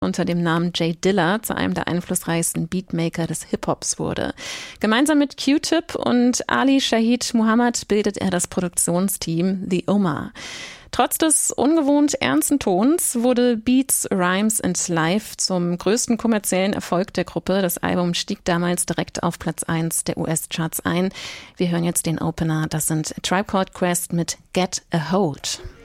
unter dem Namen Jay Dilla zu einem der einflussreichsten Beatmaker des Hip-Hops wurde. Gemeinsam mit Q-Tip und Ali Shaheed Muhammad bildet er das Produktionsteam The Omar. Trotz des ungewohnt ernsten Tons wurde Beats, Rhymes and Life zum größten kommerziellen Erfolg der Gruppe. Das Album stieg damals direkt auf Platz 1 der US-Charts ein. Wir hören jetzt den Opener, das sind A Tribe Called Quest mit Get a Hold.